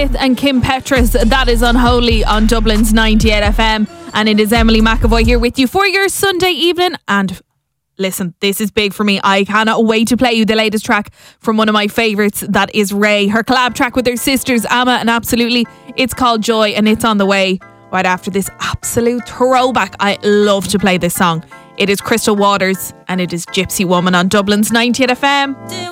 Smith and Kim Petras. That is Unholy on Dublin's 98 FM. And it is Emily McAvoy here with you for your Sunday evening. And listen, this is big for me. I cannot wait to play you the latest track from one of my favourites. That is Ray. Her collab track with her sisters, Amma and Absolutely. It's called Joy and it's on the way right after this absolute throwback. I love to play this song. It is Crystal Waters and it is Gypsy Woman on Dublin's 98 FM.